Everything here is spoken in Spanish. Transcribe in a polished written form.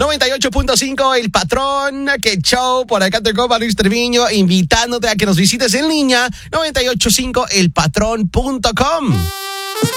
98.5 El Patrón, que show. Por acá te copa Luis Treviño, invitándote a que nos visites en línea. 985elpatrón.com.